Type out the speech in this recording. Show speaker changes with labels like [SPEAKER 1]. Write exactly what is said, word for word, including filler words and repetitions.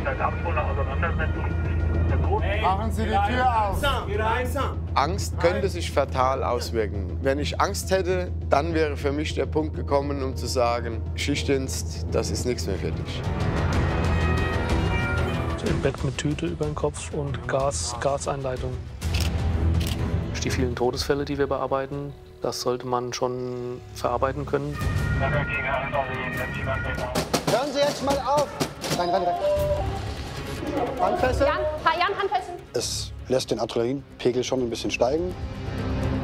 [SPEAKER 1] einer kampfvollen Auseinandersetzung.
[SPEAKER 2] Machen Sie die Tür auf.
[SPEAKER 3] Angst könnte sich fatal auswirken. Wenn ich Angst hätte, dann wäre für mich der Punkt gekommen, um zu sagen, Schichtdienst, das ist nichts mehr für dich.
[SPEAKER 4] Im Bett mit Tüte über den Kopf und Gas, Gaseinleitung. Die vielen Todesfälle, die wir bearbeiten, das sollte man schon verarbeiten können.
[SPEAKER 5] Hören Sie jetzt mal auf! Rein, rein, rein. Handfesseln?
[SPEAKER 6] Jan, Jan, Handfesseln.
[SPEAKER 5] Es lässt den Adrenalinpegel schon ein bisschen steigen.